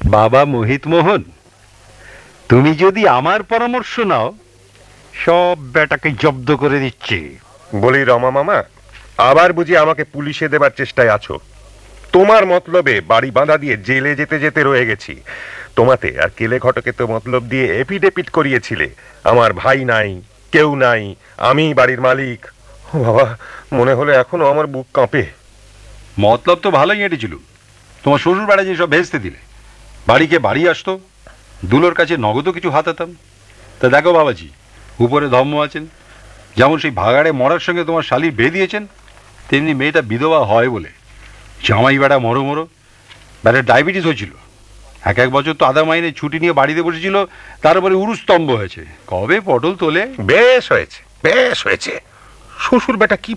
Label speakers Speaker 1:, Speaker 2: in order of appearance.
Speaker 1: বাবা মোহিত মোহন, তুমি যদি আমার পরামর্শ নাও, সব বেটাকে জব্দ করে দিচ্ছি।
Speaker 2: বলি রমা মামা, আবার বুঝি আমাকে পুলিশে দেবার চেষ্টায় আছো? তোমার মতলবে বাড়ি বাঁধা দিয়ে জেলে যেতে যেতে রয়ে গেছি। তোমাতে আর কেলে ঘটকে তো মতলব দিয়ে এপিডেপিট করিয়েছিলে, আমার ভাই নাই, কেউ নাই, আমি বাড়ির মালিক। ও বাবা, মনে হলে এখনো আমার বুক কাঁপে।
Speaker 1: মতলব তো ভালোই এঁটেছিল। তোমার শ্বশুর বেড়া যে সব ভেস্তে দিলে, বাড়িকে বাড়ি আসতো, দুলোর কাছে নগদও কিছু হাতাতাম। তা দেখো বাবাজি, উপরে ধর্ম আছেন। যেমন সেই ভাগাড়ে মরার সঙ্গে তোমার শালির বিয়ে দিয়েছেন, তেমনি মেয়েটা বিধবা হয় বলে জামাই বেড়া মরো মরো, বেটার ডায়াবেটিস হয়েছিল। এক বছর তো আধা মাইনে ছুটি নিয়ে বাড়িতে বসেছিল, তারপরে উরুস্তম্ভ হয়েছে। কবে পটল তোলে।
Speaker 2: বেশ হয়েছে, বেশ হয়েছে। শ্বশুর বেটা কি